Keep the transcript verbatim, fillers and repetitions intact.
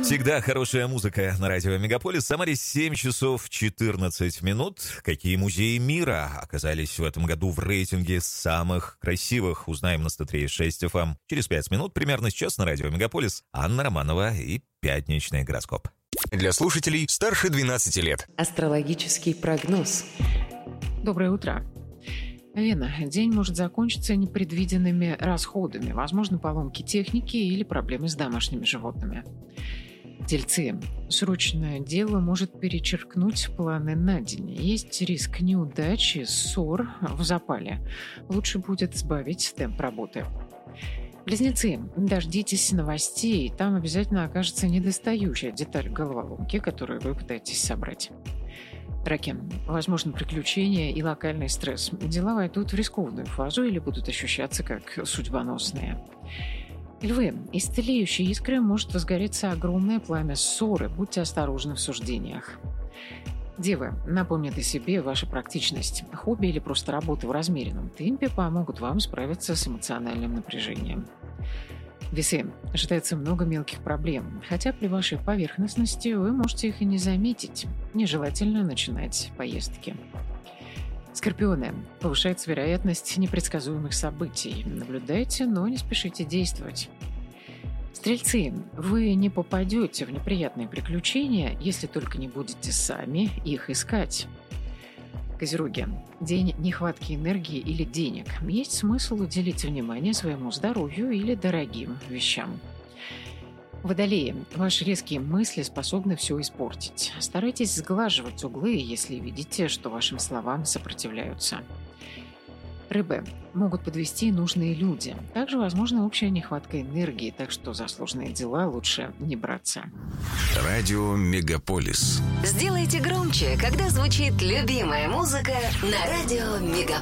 Всегда хорошая музыка на радио Мегаполис. В Самаре семь часов четырнадцать минут. Какие музеи мира оказались в этом году в рейтинге самых красивых? Узнаем на сто три и шесть эф эм. Через пять минут, примерно сейчас на радио Мегаполис, Анна Романова и пятничный гороскоп. Для слушателей старше двенадцати лет. Астрологический прогноз. Доброе утро. Вена. День может закончиться непредвиденными расходами, возможно, поломки техники или проблемы с домашними животными. Тельцы. Срочное дело может перечеркнуть планы на день. Есть риск неудачи, ссор в запале. Лучше будет сбавить темп работы. Близнецы. Дождитесь новостей, там обязательно окажется недостающая деталь головоломки, которую вы пытаетесь собрать. Раки. Возможно приключения и локальный стресс. Дела войдут в рискованную фазу или будут ощущаться как судьбоносные. Львы. Из тлеющей искры может возгореться огромное пламя ссоры. Будьте осторожны в суждениях. Девы. Напомнят о себе ваша практичность. Хобби или просто работа в размеренном темпе помогут вам справиться с эмоциональным напряжением. Весы. Ожидается много мелких проблем, хотя при вашей поверхностности вы можете их и не заметить. Нежелательно начинать поездки. Скорпионы. Повышается вероятность непредсказуемых событий. Наблюдайте, но не спешите действовать. Стрельцы. Вы не попадете в неприятные приключения, если только не будете сами их искать. Козероги. День нехватки энергии или денег. Есть смысл уделить внимание своему здоровью или дорогим вещам. Водолеи. Ваши резкие мысли способны все испортить. Старайтесь сглаживать углы, если видите, что вашим словам сопротивляются. Рыбы. Могут подвести нужные люди. Также возможна общая нехватка энергии, так что за сложные дела лучше не браться. Радио Мегаполис. Сделайте громче, когда звучит любимая музыка на радио Мегаполис.